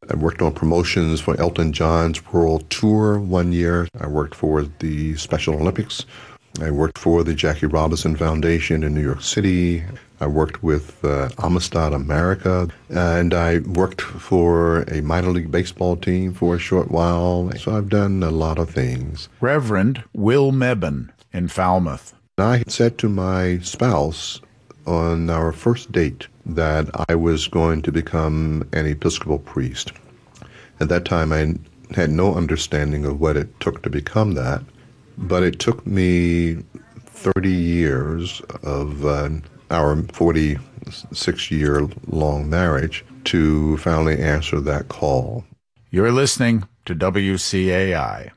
I worked on promotions for Elton John's World Tour one year. I worked for the Special Olympics. I worked for the Jackie Robinson Foundation in New York City. I worked with Amistad America, and I worked for a minor league baseball team for a short while. So I've done a lot of things. Reverend Will Mebane in Falmouth. I said to my spouse on our first date that I was going to become an Episcopal priest. At that time, I had no understanding of what it took to become that, but it took me 30 years of our 46-year-long marriage to finally answer that call. You're listening to WCAI.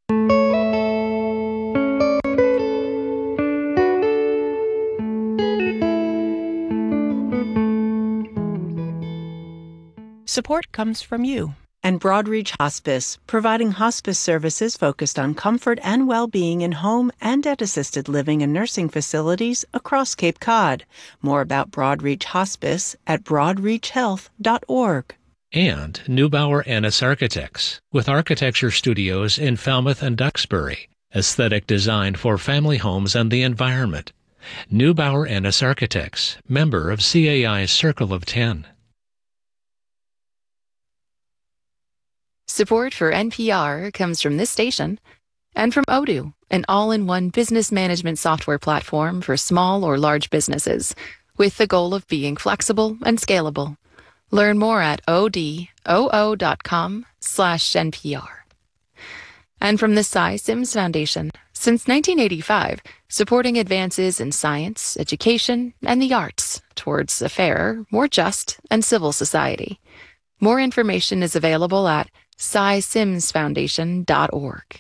Support comes from you. And Broadreach Hospice, providing hospice services focused on comfort and well-being in home and at assisted living and nursing facilities across Cape Cod. More about Broadreach Hospice at broadreachhealth.org. And Neubauer Annis Architects, with architecture studios in Falmouth and Duxbury. Aesthetic design for family homes and the environment. Neubauer Annis Architects, member of CAI's Circle of 10. Support for NPR comes from this station and from Odoo, an all-in-one business management software platform for small or large businesses, with the goal of being flexible and scalable. Learn more at odoo.com/NPR. And from the Cy Sims Foundation, since 1985, supporting advances in science, education, and the arts towards a fairer, more just, and civil society. More information is available at cysimsfoundation.org.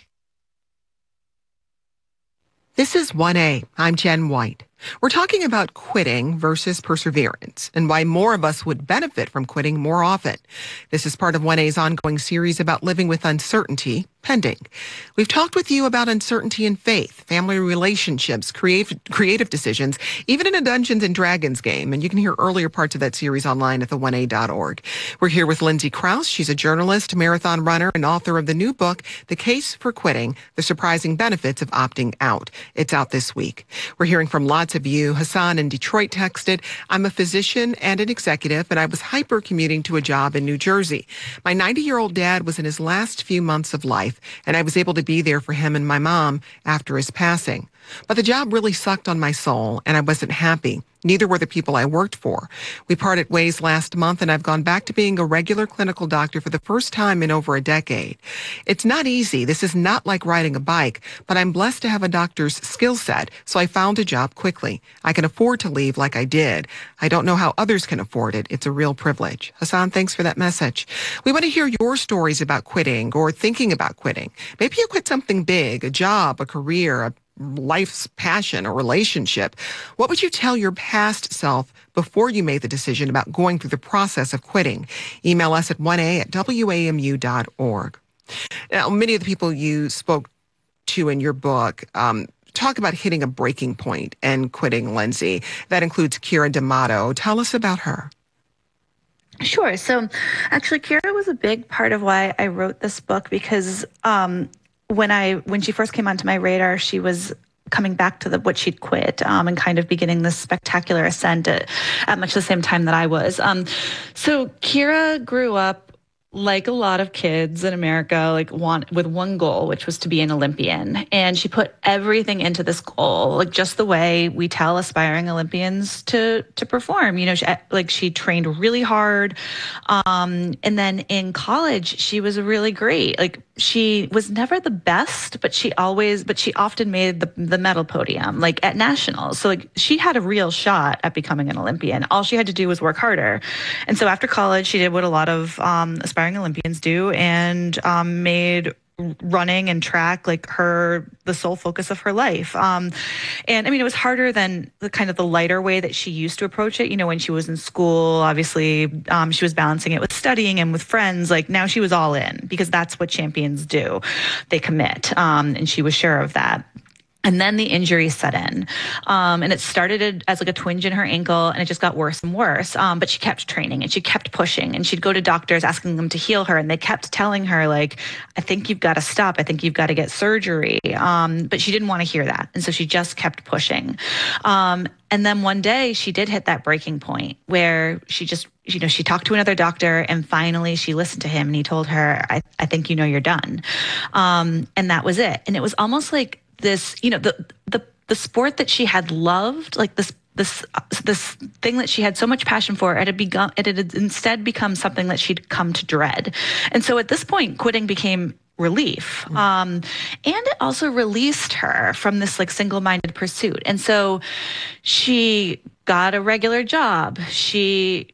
This is 1A. I'm Jen White. We're talking about quitting versus perseverance and why more of us would benefit from quitting more often. This is part of 1A's ongoing series about living with uncertainty pending. We've talked with you about uncertainty in faith, family relationships, creative decisions, even in a Dungeons and Dragons game. And you can hear earlier parts of that series online at the1a.org. We're here with Lindsay Krause. She's a journalist, marathon runner, and author of the new book, The Case for Quitting, The Surprising Benefits of Opting Out. It's out this week. We're hearing from lots of you. Hassan in Detroit texted, I'm a physician and an executive, and I was hyper-commuting to a job in New Jersey. My 90-year-old dad was in his last few months of life, and I was able to be there for him and my mom after his passing. But the job really sucked on my soul, and I wasn't happy. Neither were the people I worked for. We parted ways last month, and I've gone back to being a regular clinical doctor for the first time in over a decade. It's not easy. This is not like riding a bike, but I'm blessed to have a doctor's skill set, so I found a job quickly. I can afford to leave like I did. I don't know how others can afford it. It's a real privilege. Hassan, thanks for that message. We want to hear your stories about quitting or thinking about quitting. Maybe you quit something big, a job, a career, a life's passion, a relationship. What would you tell your past self before you made the decision about going through the process of quitting? Email us at 1a@wamu.org. Now, many of the people you spoke to in your book talk about hitting a breaking point and quitting, Lindsay. That includes Kira D'Amato. Tell us about her. Sure. So actually, Kira was a big part of why I wrote this book because when she first came onto my radar, she was coming back to what she'd quit and kind of beginning this spectacular ascent at much the same time that I was. So Kira grew up like a lot of kids in America, with one goal, which was to be an Olympian. And she put everything into this goal, just the way we tell aspiring Olympians to perform. She trained really hard. And then in college, she was really great. She was never the best, but she often made the medal podium, at nationals. So she had a real shot at becoming an Olympian. All she had to do was work harder. And so after college, she did what a lot of aspiring Olympians do and made running and track the sole focus of her life. And it was harder than the lighter way that she used to approach it. When she was in school, obviously she was balancing it with studying and with friends. Now she was all in because that's what champions do. They commit. And she was sure of that. And then the injury set in. And it started as like a twinge in her ankle, and it just got worse and worse. But she kept training and she kept pushing, and she'd go to doctors asking them to heal her. And they kept telling her, like, I think you've got to stop. I think you've got to get surgery. But she didn't want to hear that. And so she just kept pushing. And then one day she did hit that breaking point where she just, she talked to another doctor, and finally she listened to him, and he told her, I think you're done. And that was it. And it was almost like this, the sport that she had loved, like this thing that she had so much passion for, it had instead become something that she'd come to dread. And so at this point, quitting became relief. And it also released her from this like single-minded pursuit. And so she got a regular job. She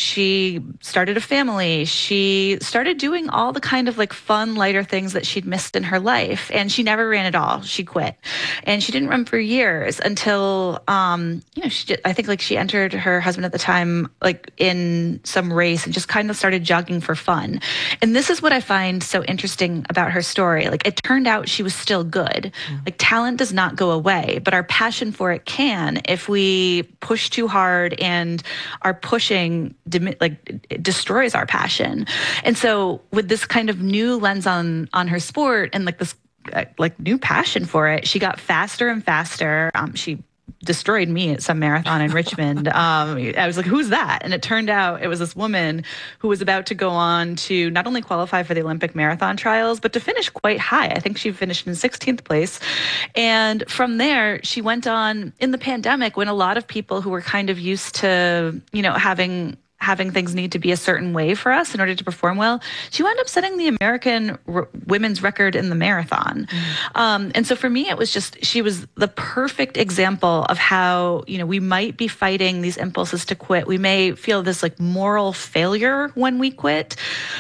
started a family. She started doing all the kind of like fun, lighter things that she'd missed in her life. And she never ran at all. She quit. And she didn't run for years until, I think like she entered her husband at the time, like in some race, and just kind of started jogging for fun. And this is what I find so interesting about her story. Like, it turned out she was still good. Like, talent does not go away, but our passion for it can if we push too hard, and our pushing it destroys our passion. And so with this kind of new lens on her sport, and like this new passion for it, she got faster and faster. She destroyed me at some marathon in Richmond. I was like, who's that? And it turned out it was this woman who was about to go on to not only qualify for the Olympic marathon trials, but to finish quite high. I think she finished in 16th place. And from there, she went on in the pandemic, when a lot of people who were kind of used to, having things need to be a certain way for us in order to perform well, she wound up setting the American women's record in the marathon. And so for me, it was she was the perfect example of how, we might be fighting these impulses to quit. We may feel this like moral failure when we quit.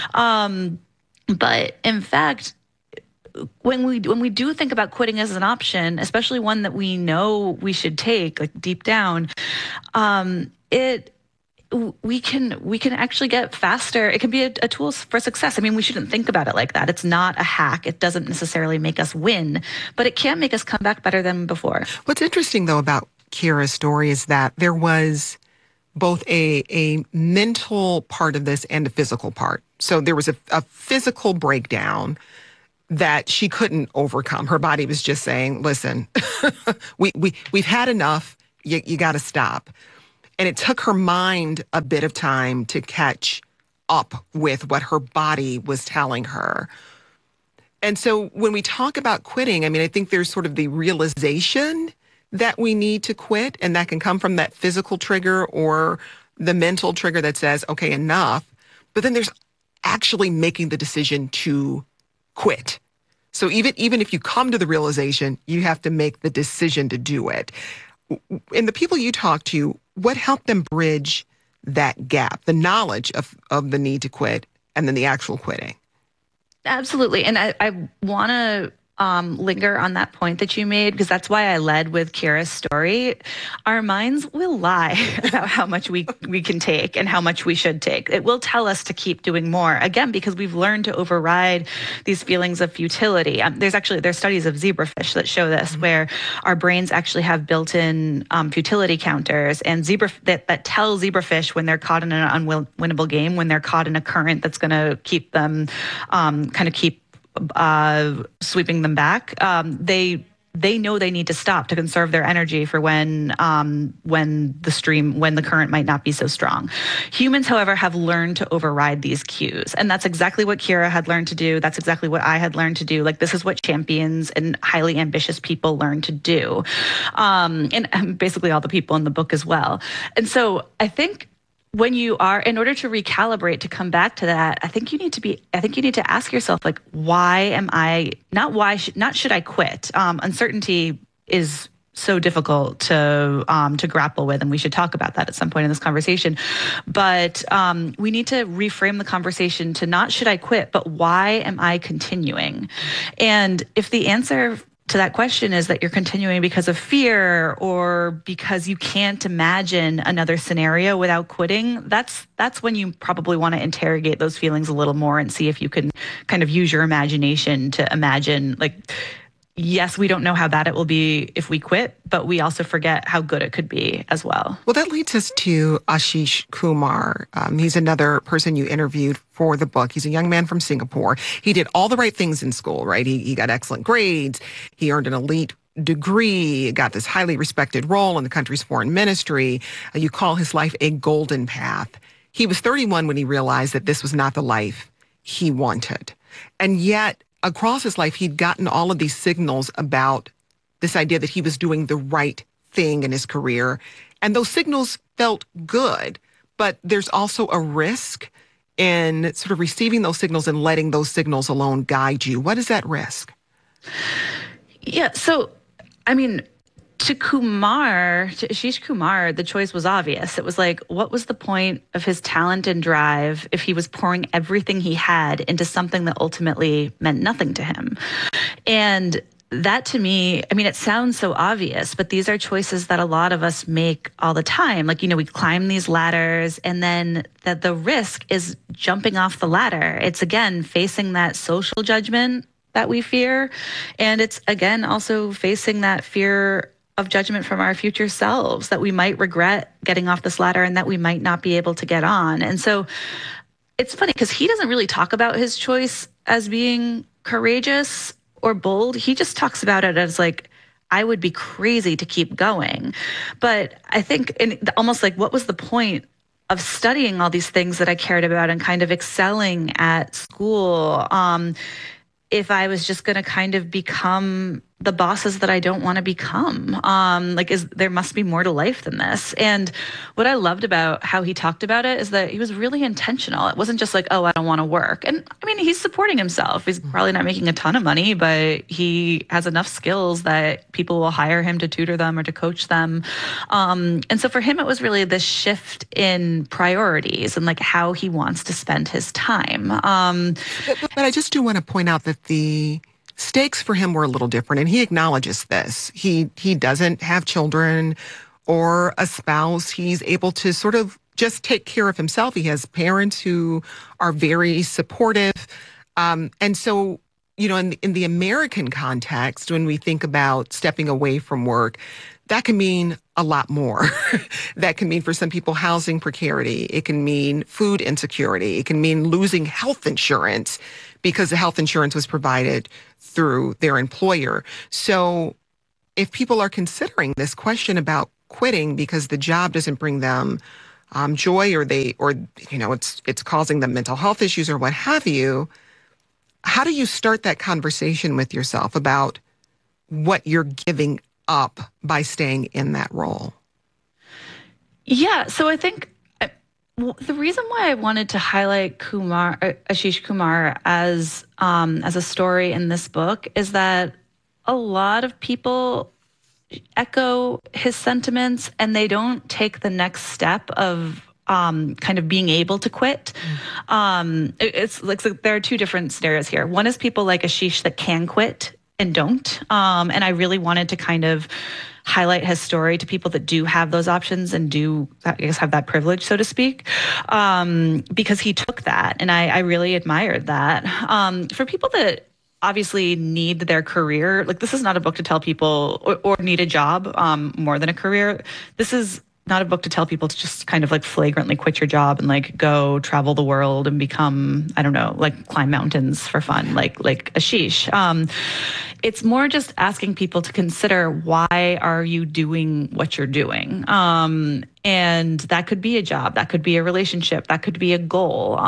But in fact, when we do think about quitting as an option, especially one that we know we should take, like deep down, we can actually get faster. It can be a tool for success. I mean, we shouldn't think about it like that. It's not a hack. It doesn't necessarily make us win, but it can make us come back better than before. What's interesting, though, about Kira's story is that there was both a mental part of this and a physical part. So there was a physical breakdown that she couldn't overcome. Her body was just saying, listen, we've had enough. You got to stop. And it took her mind a bit of time to catch up with what her body was telling her. And so when we talk about quitting, I think there's sort of the realization that we need to quit, and that can come from that physical trigger or the mental trigger that says, okay, enough. But then there's actually making the decision to quit. So even if you come to the realization, you have to make the decision to do it. And the people you talk to, what helped them bridge that gap, the knowledge of the need to quit and then the actual quitting? Absolutely. And I want to linger on that point that you made, because that's why I led with Kira's story. Our minds will lie about how much we can take and how much we should take. It will tell us to keep doing more, again, because we've learned to override these feelings of futility. There's studies of zebrafish that show this, where our brains actually have built-in futility counters, and that tell zebrafish when they're caught in an unwinnable game, when they're caught in a current that's going to keep them keep sweeping them back. They know they need to stop to conserve their energy for when the current might not be so strong. Humans, however, have learned to override these cues. And that's exactly what Kira had learned to do. That's exactly what I had learned to do. Like, this is what champions and highly ambitious people learn to do. And basically all the people in the book as well. And so I think, in order to recalibrate, to come back to that, I think you need to ask yourself, like, not should I quit? Uncertainty is so difficult to grapple with, and we should talk about that at some point in this conversation. But we need to reframe the conversation to not should I quit, but why am I continuing? And if the answer to that question is that you're continuing because of fear, or because you can't imagine another scenario without quitting, that's when you probably want to interrogate those feelings a little more and see if you can kind of use your imagination to imagine, like, yes, we don't know how bad it will be if we quit, but we also forget how good it could be as well. Well, that leads us to Ashish Kumar. He's another person you interviewed for the book. He's a young man from Singapore. He did all the right things in school, right? He got excellent grades. He earned an elite degree, got this highly respected role in the country's foreign ministry. You call his life a golden path. He was 31 when he realized that this was not the life he wanted. And yet, across his life, he'd gotten all of these signals about this idea that he was doing the right thing in his career. And those signals felt good, but there's also a risk in sort of receiving those signals and letting those signals alone guide you. What is that risk? Yeah, so, I mean, to Ashish Kumar, the choice was obvious. It was like, what was the point of his talent and drive if he was pouring everything he had into something that ultimately meant nothing to him? And that, to me, I mean, it sounds so obvious, but these are choices that a lot of us make all the time. Like, we climb these ladders, and then the risk is jumping off the ladder. It's, again, facing that social judgment that we fear. And it's, again, also facing that fear of judgment from our future selves, that we might regret getting off this ladder and that we might not be able to get on. And so it's funny because he doesn't really talk about his choice as being courageous or bold. He just talks about it as like, I would be crazy to keep going. But I think almost like, what was the point of studying all these things that I cared about and kind of excelling at school if I was just going to kind of become the bosses that I don't want to become? There must be more to life than this. And what I loved about how he talked about it is that he was really intentional. It wasn't just like, oh, I don't want to work. And I mean, he's supporting himself. He's probably not making a ton of money, but he has enough skills that people will hire him to tutor them or to coach them. And so for him, it was really this shift in priorities and like how he wants to spend his time. But I just do want to point out that the stakes for him were a little different, and he acknowledges this. He doesn't have children or a spouse. He's able to sort of just take care of himself. He has parents who are very supportive. And so, in the American context, when we think about stepping away from work, that can mean a lot more. That can mean for some people housing precarity. It can mean food insecurity. It can mean losing health insurance because the health insurance was provided through their employer. So if people are considering this question about quitting because the job doesn't bring them joy, or it's causing them mental health issues or what have you, how do you start that conversation with yourself about what you're giving up by staying in that role? Yeah, so I think the reason why I wanted to highlight Ashish Kumar as a story in this book is that a lot of people echo his sentiments and they don't take the next step of kind of being able to quit. It's like, so there are two different scenarios here. One is people like Ashish that can quit and don't. And I really wanted to kind of highlight his story to people that do have those options and do, I guess, have that privilege, so to speak, because he took that. And I really admired that. For people that obviously need their career, like, this is not a book to tell people or need a job more than a career. This is not a book to tell people to just kind of like flagrantly quit your job and like go travel the world and become, I don't know, like climb mountains for fun, like Ashish. It's more just asking people to consider, why are you doing what you're doing? And that could be a job, that could be a relationship, that could be a goal.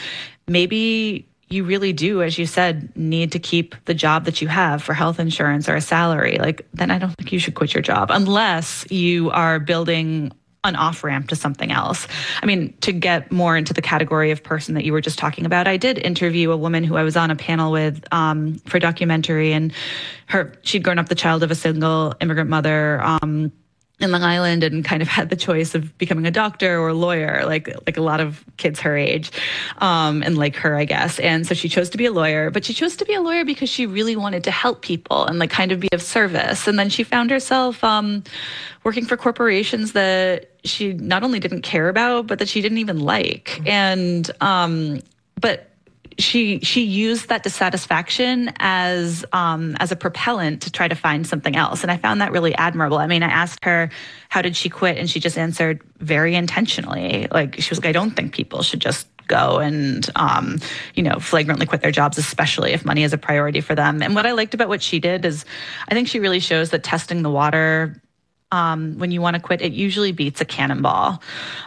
Maybe you really do, as you said, need to keep the job that you have for health insurance or a salary. Like, then I don't think you should quit your job unless you are building an off-ramp to something else. I mean, to get more into the category of person that you were just talking about, I did interview a woman who I was on a panel with for a documentary, and she'd grown up the child of a single immigrant mother in Long Island and kind of had the choice of becoming a doctor or a lawyer, like a lot of kids her age, and like her, I guess. And so she chose to be a lawyer, but she chose to be a lawyer because she really wanted to help people and like kind of be of service. And then she found herself working for corporations that she not only didn't care about, but that she didn't even like. And but she used that dissatisfaction as a propellant to try to find something else. And I found that really admirable. I mean, I asked her, how did she quit? And she just answered very intentionally. Like, she was like, I don't think people should just go and, flagrantly quit their jobs, especially if money is a priority for them. And what I liked about what she did is I think she really shows that testing the water, when you want to quit, it usually beats a cannonball.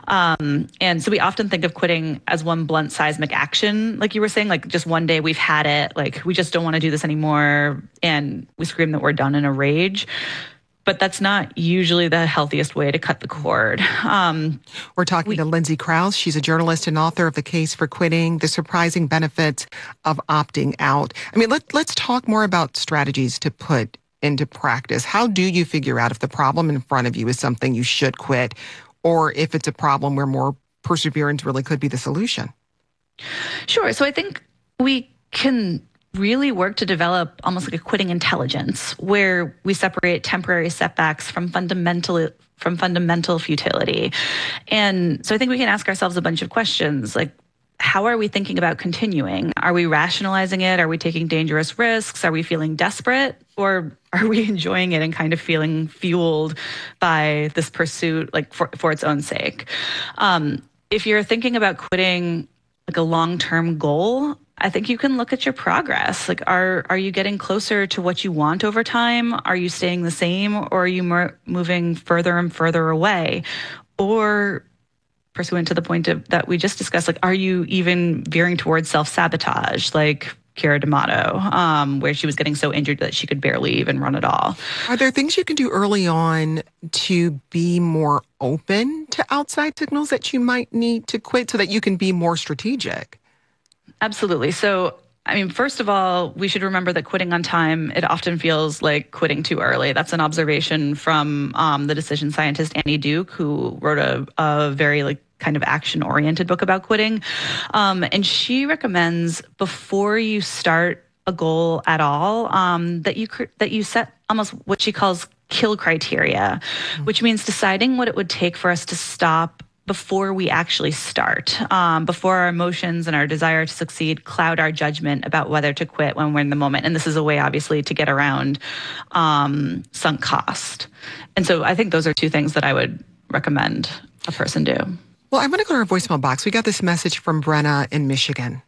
And so we often think of quitting as one blunt seismic action, like you were saying, like just one day we've had it, like we just don't want to do this anymore, and we scream that we're done in a rage. But that's not usually the healthiest way to cut the cord. We're talking to Lindsay Krause. She's a journalist and author of The Case for Quitting, The Surprising Benefits of Opting Out. I mean, let's talk more about strategies to put into practice. How do you figure out if the problem in front of you is something you should quit, or if it's a problem where more perseverance really could be the solution? Sure. So I think we can really work to develop almost like a quitting intelligence, where we separate temporary setbacks from fundamental futility. And so I think we can ask ourselves a bunch of questions, like, how are we thinking about continuing? Are we rationalizing it? Are we taking dangerous risks? Are we feeling desperate? Or are we enjoying it and kind of feeling fueled by this pursuit, like for its own sake? If you're thinking about quitting like a long-term goal, I think you can look at your progress. Like, are you getting closer to what you want over time? Are you staying the same, or are you moving further and further away? Or, pursuant to the point that we just discussed, like, are you even veering towards self-sabotage, like Keira D'Amato, where she was getting so injured that she could barely even run at all? Are there things you can do early on to be more open to outside signals that you might need to quit so that you can be more strategic? Absolutely. So, I mean, first of all, we should remember that quitting on time, it often feels like quitting too early. That's an observation from the decision scientist Annie Duke, who wrote a very kind of action-oriented book about quitting. And she recommends, before you start a goal at all, that you set almost what she calls kill criteria, which means deciding what it would take for us to stop before we actually start, before our emotions and our desire to succeed cloud our judgment about whether to quit when we're in the moment. And this is a way, obviously, to get around sunk cost. And so I think those are two things that I would recommend a person do. Well, I want to go to our voicemail box. We got this message from Brenna in Michigan.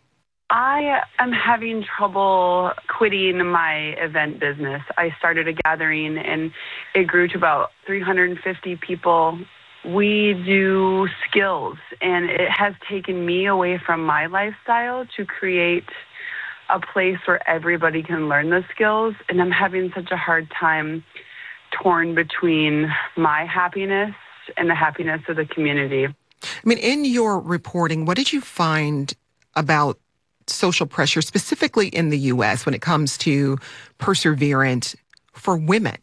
I am having trouble quitting my event business. I started a gathering, and it grew to about 350 people. We do skills, and it has taken me away from my lifestyle to create a place where everybody can learn the skills. And I'm having such a hard time torn between my happiness and the happiness of the community. I mean, in your reporting, what did you find about social pressure, specifically in the U.S., when it comes to perseverance for women?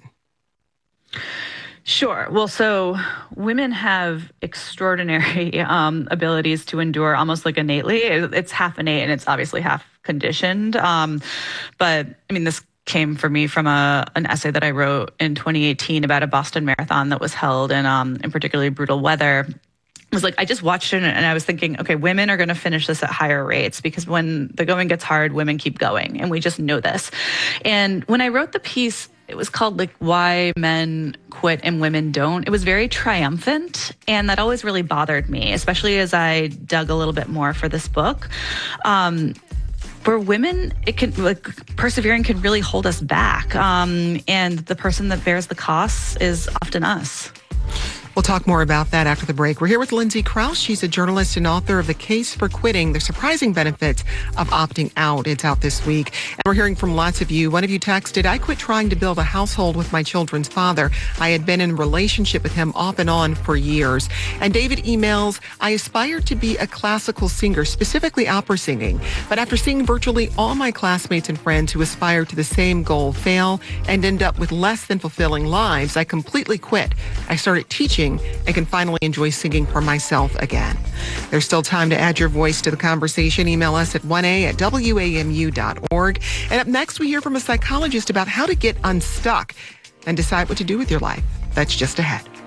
Sure. Well, so women have extraordinary abilities to endure almost like innately. It's half innate and it's obviously half conditioned. But I mean, this came for me from an essay that I wrote in 2018 about a Boston Marathon that was held in particularly brutal weather. It was like, I just watched it and I was thinking, okay, women are going to finish this at higher rates because when the going gets hard, women keep going. And we just know this. And when I wrote the piece, it was called like Why Men Quit and Women Don't. It was very triumphant. And that always really bothered me, especially as I dug a little bit more for this book. For women, it can persevering can really hold us back. And the person that bears the costs is often us. We'll talk more about that after the break. We're here with Lindsay Krause. She's a journalist and author of The Case for Quitting, The Surprising Benefits of Opting Out. It's out this week. And we're hearing from lots of you. One of you texted, I quit trying to build a household with my children's father. I had been in a relationship with him off and on for years. And David emails, I aspired to be a classical singer, specifically opera singing. But after seeing virtually all my classmates and friends who aspire to the same goal fail and end up with less than fulfilling lives, I completely quit. I started teaching and can finally enjoy singing for myself again. There's still time to add your voice to the conversation. Email us at 1a@wamu.org. And up next, we hear from a psychologist about how to get unstuck and decide what to do with your life. That's just ahead.